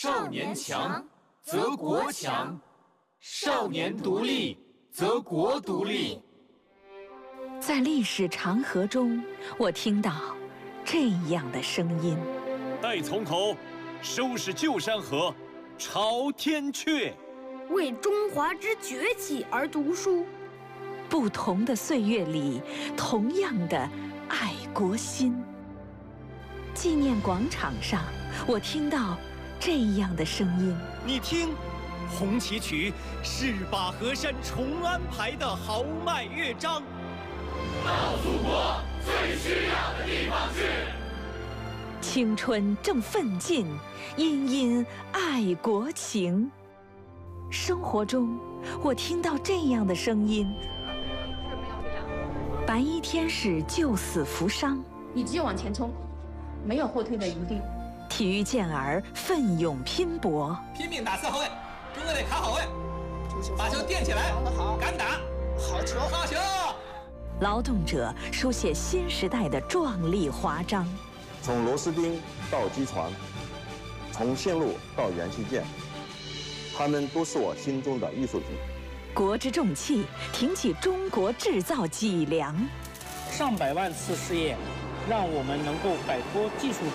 少年强，则国强；少年独立，则国独立。 在历史长河中，我听到这样的声音： 待从头，收拾旧山河，朝天阙。 为中华之崛起而读书。 不同的岁月里，同样的爱国心。纪念广场上，我听到这样的声音： 你听，红旗曲是把河山重安排的豪迈乐章。 到祖国最需要的地方去。 青春正奋进，殷殷爱国情。生活中，我听到这样的声音：白衣天使救死扶伤， 你只有往前冲，没有后退的余地。 体育健儿奋勇拼搏， 拼命打四后卫，中卫得卡好位，把球垫起来，敢打，好球，好球！ 劳动者书写新时代的壮丽华章。 从螺丝钉到机床，从线路到元器件，他们都是我心中的艺术品。 国之重器，挺起中国制造脊梁。 上百万次试验，让我们能够摆脱技术